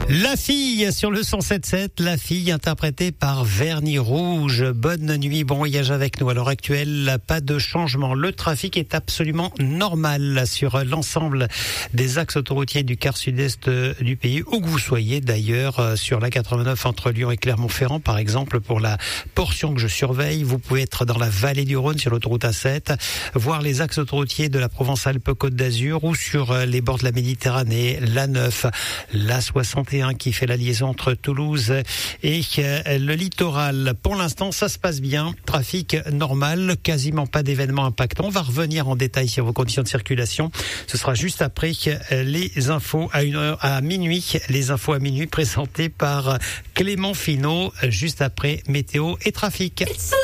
La fille sur le 107.7, la fille interprétée par Vernis Rouge. Bonne nuit, bon voyage avec nous. À l'heure actuelle, pas de changement. Le trafic est absolument normal sur l'ensemble des axes autoroutiers du quart sud-est du pays, où que vous soyez d'ailleurs, sur la 89 entre Lyon et Clermont-Ferrand, par exemple, pour la portion que je surveille. Vous pouvez être dans la vallée du Rhône sur l'autoroute A7, voir les axes autoroutiers de la Provence-Alpes-Côte d'Azur ou sur les bords de la Méditerranée, l'A9, l'A61 qui fait la liaison entre Toulouse et le littoral. Pour l'instant, ça se passe bien. Trafic normal, quasiment pas d'événements impactants. On va revenir en détail sur vos conditions de circulation. Ce sera juste après les infos à minuit. Les infos à minuit présentées par Clément Finot, juste après météo et trafic.